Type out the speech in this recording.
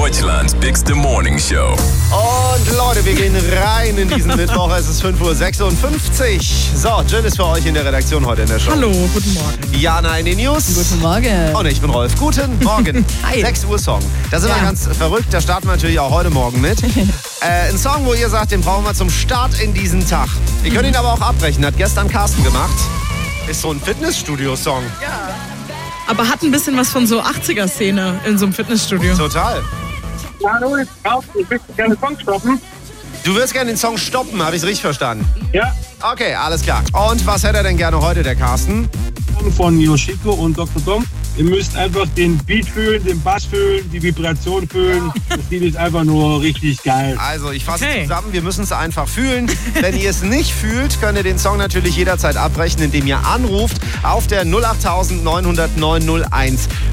Deutschlands bigste Morning-Show. Und Leute, wir gehen rein in diesen Mittwoch. Es ist 5.56 Uhr. So, Jill ist für euch in der Redaktion heute in der Show. Hallo, guten Morgen. Jana in den News. Guten Morgen. Und ich bin Rolf. Guten Morgen. Hi. 6 Uhr Song. Da sind wir Ja. ganz verrückt. Da starten wir natürlich auch heute Morgen mit. Ein Song, wo ihr sagt, den brauchen wir zum Start in diesen Tag. Ihr könnt ihn aber auch abbrechen. Hat gestern Carsten gemacht. Ist so ein Fitnessstudio-Song. Aber hat ein bisschen was von so 80er-Szene in so einem Fitnessstudio. Total. Hallo, ich möchte gerne Song stoppen. Du würdest gerne den Song stoppen, habe ich es richtig verstanden? Ja, Okay, alles klar. Und was hätte er denn gerne heute, der Carsten? von Yoshiko und Dr. Dom. Ihr müsst einfach den Beat fühlen, den Bass fühlen, die Vibration fühlen. Das Lied ist einfach nur richtig geil. Also, ich fasse Okay. zusammen, wir müssen es einfach fühlen. Wenn ihr es nicht fühlt, könnt ihr den Song natürlich jederzeit abbrechen, indem ihr anruft auf der 08900 901.